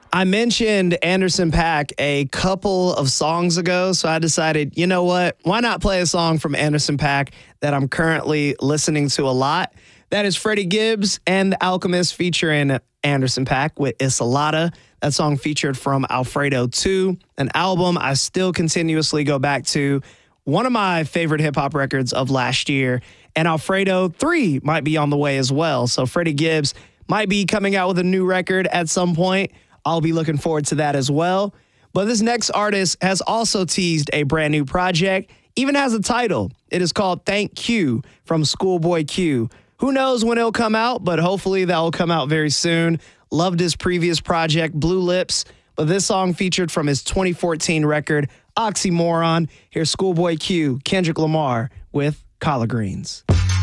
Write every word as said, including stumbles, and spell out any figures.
I mentioned Anderson .Paak a couple of songs ago, so I decided, you know what? Why not play a song from Anderson .Paak that I'm currently listening to a lot? That is Freddie Gibbs and The Alchemist featuring Anderson .Paak with Isolata. That song featured from Alfredo two, an album I still continuously go back to. One of my favorite hip-hop records of last year. And Alfredo three might be on the way as well. So Freddie Gibbs might be coming out with a new record at some point. I'll be looking forward to that as well. But this next artist has also teased a brand new project, even has a title. It is called Thank Q from Schoolboy Q. Who knows when it'll come out, but hopefully that will come out very soon. Loved his previous project, Blue Lips, but this song featured from his twenty fourteen record, Oxymoron. Here's Schoolboy Q, Kendrick Lamar with Collard Greens.